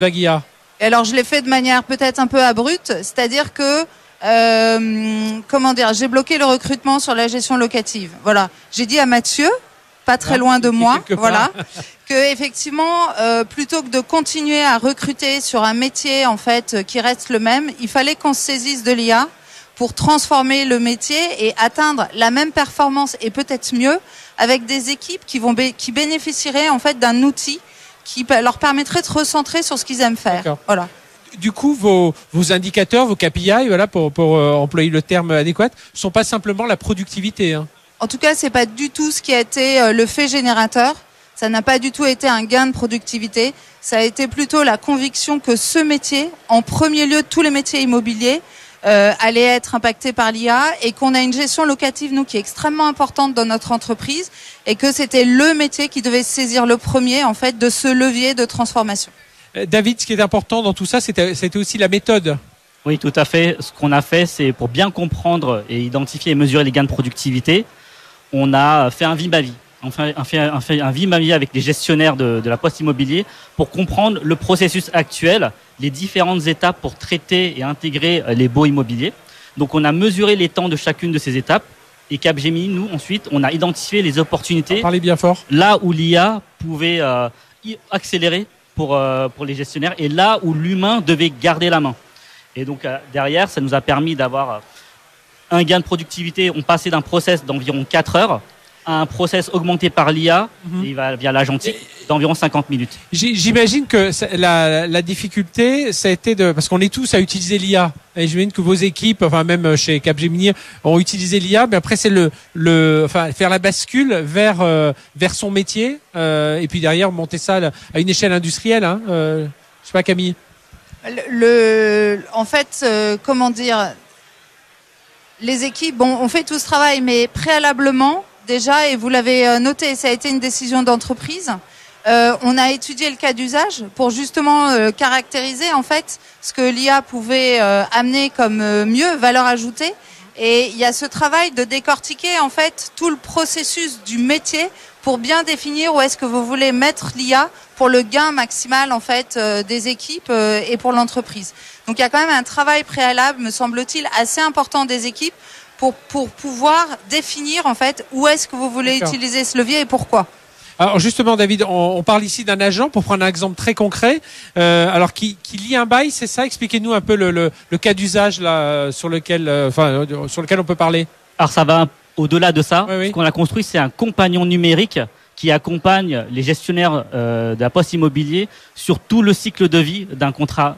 Baguilla. Alors je l'ai fait de manière peut-être un peu abrupte, c'est-à-dire que j'ai bloqué le recrutement sur la gestion locative. Voilà, j'ai dit à Mathieu, pas très loin de moi, voilà, que effectivement, plutôt que de continuer à recruter sur un métier en fait qui reste le même, il fallait qu'on se saisisse de l'IA pour transformer le métier et atteindre la même performance et peut-être mieux avec des équipes qui bénéficieraient en fait d'un outil qui leur permettrait de se recentrer sur ce qu'ils aiment faire. D'accord. Voilà. Du coup, vos indicateurs, vos KPI, voilà, pour employer le terme adéquat, sont pas simplement la productivité. Hein. En tout cas, c'est pas du tout ce qui a été le fait générateur. Ça n'a pas du tout été un gain de productivité. Ça a été plutôt la conviction que ce métier, en premier lieu, tous les métiers immobiliers, allait être impacté par l'IA et qu'on a une gestion locative, nous, qui est extrêmement importante dans notre entreprise et que c'était le métier qui devait se saisir le premier, en fait, de ce levier de transformation. David, ce qui est important dans tout ça, c'était aussi la méthode. Oui, tout à fait. Ce qu'on a fait, c'est pour bien comprendre et identifier et mesurer les gains de productivité, on a fait un vie-ma-vie. Enfin, un vie-ma-vie avec les gestionnaires de la Poste Immobilier pour comprendre le processus actuel, les différentes étapes pour traiter et intégrer les baux immobiliers. Donc, on a mesuré les temps de chacune de ces étapes et Capgemini, nous, ensuite, on a identifié les opportunités. Parlez bien fort. Là où l'IA pouvait accélérer pour les gestionnaires et là où l'humain devait garder la main. Et donc, derrière, ça nous a permis d'avoir un gain de productivité. On passait d'un process d'environ 4 heures à un process augmenté par l'IA via l'agentique d'environ 50 minutes. J'imagine que la difficulté, ça a été parce qu'on est tous à utiliser l'IA. Et j'imagine que vos équipes, enfin même chez Capgemini, ont utilisé l'IA, mais après c'est faire la bascule vers son métier, et puis derrière monter ça à une échelle industrielle. Hein, je sais pas, Camille. En fait, les équipes, on fait tout ce travail, mais préalablement, déjà, et vous l'avez noté, ça a été une décision d'entreprise. On a étudié le cas d'usage pour justement caractériser en fait ce que l'IA pouvait amener comme valeur ajoutée. Et il y a ce travail de décortiquer en fait tout le processus du métier pour bien définir où est-ce que vous voulez mettre l'IA pour le gain maximal en fait des équipes et pour l'entreprise. Donc il y a quand même un travail préalable, me semble-t-il, assez important des équipes pour pouvoir définir en fait où est-ce que vous voulez utiliser ce levier et pourquoi. Alors justement, David, on parle ici d'un agent pour prendre un exemple très concret. Alors qui lit un bail, c'est ça? Expliquez-nous un peu le cas d'usage là sur lequel on peut parler. Alors ça va au-delà de ça. Oui. Ce qu'on a construit, c'est un compagnon numérique qui accompagne les gestionnaires de la Poste Immobilier sur tout le cycle de vie d'un contrat.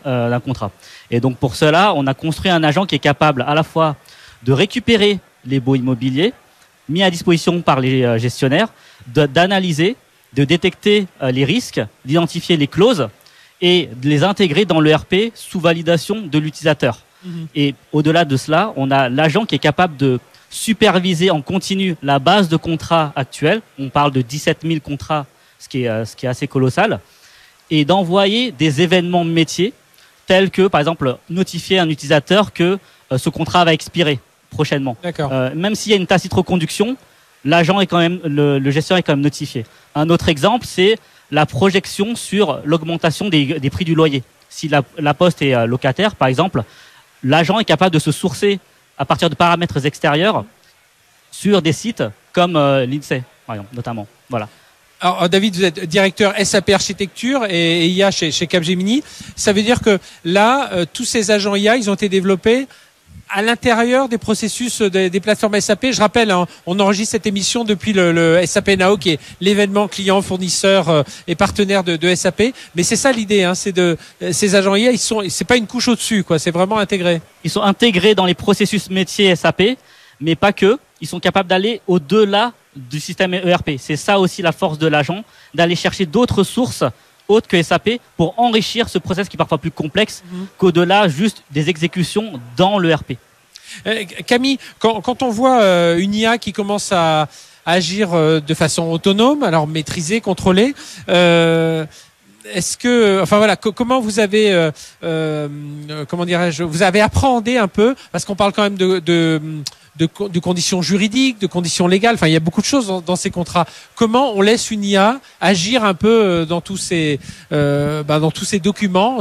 Et donc pour cela, on a construit un agent qui est capable à la fois de récupérer les baux immobiliers mis à disposition par les gestionnaires, d'analyser, de détecter les risques, d'identifier les clauses et de les intégrer dans le RP sous validation de l'utilisateur. Et au-delà de cela, on a l'agent qui est capable de superviser en continu la base de contrats actuelle. On parle de 17 000 contrats, ce qui est assez colossal, et d'envoyer des événements métiers tels que, par exemple, notifier un utilisateur que ce contrat va expirer prochainement. Même s'il y a une tacite reconduction, l'agent est quand même, le gestionnaire est quand même notifié. Un autre exemple, c'est la projection sur l'augmentation des prix du loyer. Si la Poste est locataire, par exemple, l'agent est capable de se sourcer à partir de paramètres extérieurs sur des sites comme l'INSEE, par exemple, notamment. Voilà. Alors, David, vous êtes directeur SAP Architecture et IA chez Capgemini. Ça veut dire que là, tous ces agents IA, ils ont été développés à l'intérieur des processus des plateformes SAP. Je rappelle, on enregistre cette émission depuis le SAP Now, qui est l'événement client, fournisseur et partenaire de SAP. Mais c'est ça l'idée, hein, ces agents IA, c'est pas une couche au-dessus, quoi. C'est vraiment intégré. Ils sont intégrés dans les processus métiers SAP, mais pas que. Ils sont capables d'aller au-delà du système ERP. C'est ça aussi la force de l'agent, d'aller chercher d'autres sources autres que SAP pour enrichir ce process qui est parfois plus complexe qu'au-delà juste des exécutions dans l'ERP. Camille, quand on voit une IA qui commence à agir de façon autonome, alors maîtrisée, contrôlée, est-ce que, enfin voilà, comment vous avez, vous avez appréhendé un peu, parce qu'on parle quand même de conditions juridiques, de conditions légales. Enfin, il y a beaucoup de choses dans ces contrats. Comment on laisse une IA agir un peu dans tous ces documents